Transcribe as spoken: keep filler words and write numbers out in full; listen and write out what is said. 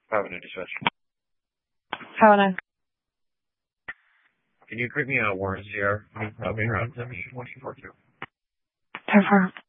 Avenue Dispatch. How would I? Can you create me a warrant here? Uh, being around seventy one four two. ten four.